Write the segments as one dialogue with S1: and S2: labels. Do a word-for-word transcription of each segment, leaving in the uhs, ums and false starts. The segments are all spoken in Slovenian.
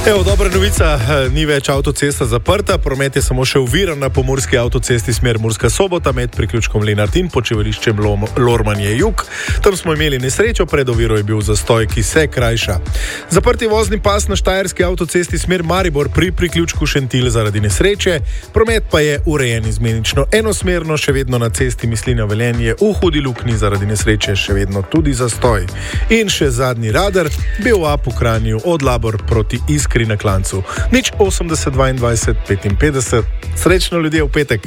S1: Evo, dobra novica, ni več avtocesta zaprta, promet je samo še oviran na pomurski avtocesti smer Murska Sobota med priključkom Lenart in počivališčem Lormanje Jug. Tam smo imeli nesrečo, pred oviro je bil zastoj, ki se krajša. Zaprti vozni pas na štajerski avtocesti smer Maribor pri priključku Šentilj zaradi nesreče, promet pa je urejen izmenično enosmerno, še vedno na cesti Mislinja-Velenje v Hudi Luknji zaradi nesreče še vedno tudi zastoj. In še zadnji radar, bil ap v Kranju od Labor proti Iskri na Klancu. Nič osemdeset dvaindvajset petinpetdeset. Srečno ljudje v petek.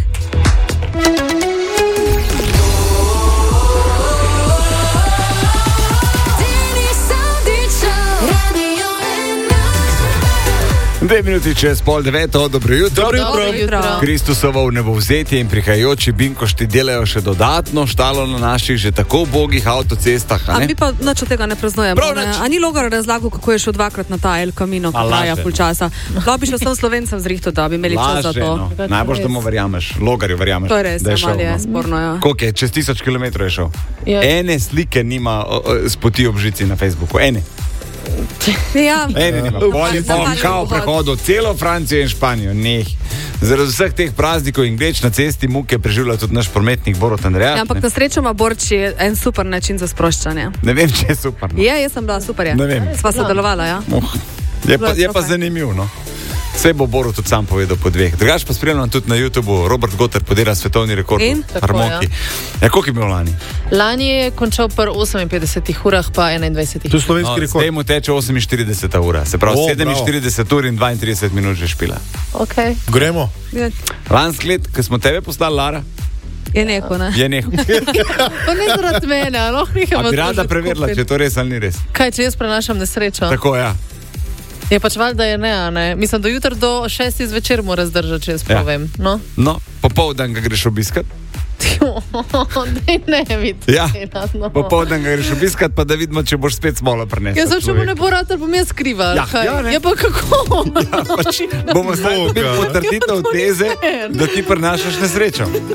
S2: Dve minuti čez pol deveto, dobro jutro.
S1: Dobro jutro.
S3: Dobro jutro.
S2: Kristusovo vnebovzetje in prihajajoči binkošti delajo še dodatno štalo na naših že tako ubogih avtocestah.
S3: A, a mi pa nič od tega ne praznujemo.
S2: Prav nič.
S3: A ni Logar razlagal, kako je šel dvakrat na ta El Camino, ki traja pol časa. Da bi šel sem Slovencem zrihto, da bi imeli čas za to.
S2: No. Najbolj, da mu verjameš. Logarju verjameš.
S3: To je res,
S2: da je šel,
S3: je
S2: no.
S3: sporno, ja.
S2: Koliko je? Čez tisoč kilometrov je šel.
S4: Ja.
S2: Ene slike nima o, o, s poti ob žici na Facebooku. Ene.
S3: Ja.
S2: Ene nima. Poli pol kao prehodu celo Francijo in Španijo. Neh. Zaradi vseh teh praznikov in gleč na cesti muke preživlja tudi naš prometnik Borut Andreja.
S3: Ja, ampak na srečo ima Borč je en super način za sproščanje.
S2: Ne vem, če je super. No.
S3: Je, jaz sem bila super, je.
S2: Ne vem.
S3: Sva sodelovala, ja.
S2: Oh. Je pa, je pa
S3: Super.
S2: zanimiv, no. Vse bo Borut tudi sam povedal po dveh. Drugač pa spremljam tudi na YouTubeu, Robert Gotter podira svetovni rekord
S3: In?
S2: v harmoniki. Ja, koliko je bil lani?
S4: Lani je končal pri oseminpetdesetih urah pa enaindvajsetih.
S1: To je slovenski
S2: No,
S1: rekord.
S2: zdaj mu teče oseminštirideseta ura, se pravi
S1: O,
S2: sedeminštirideset ur in dvaintrideset minut že špila.
S4: Okay.
S1: Gremo.
S3: Je,
S2: Lansko let, ko smo tebe poslali, Lara,
S3: je neko, ne?
S2: je nehal.
S4: Pa ne zaradi mene, no,
S2: A bi rada preverila, če je to res ali ni res.
S4: Kaj, če jaz prenašam nesrečo?
S2: Tako, ja.
S4: Je pač valjda je ne, a ne? Mislim, do jutra do šestih zvečer mora zdržati, če jaz
S2: Ja.
S4: povem. No?
S2: No, popoldan ga greš obiskat.
S4: Dej ne vidi.
S2: Ja,
S4: no.
S2: popoldan ga greš obiskat, pa da vidimo, če boš spet smolo prinesel.
S4: Jaz sem, če mu ne bo rad, ali bom jaz kriva.
S2: Ja,
S4: kaj?
S2: ja, ne.
S4: Ja, pa kako?
S2: Ja, pač bomo zdaj dobili
S1: Boga.
S2: potrditev teze, da ti prinašaš nesrečo.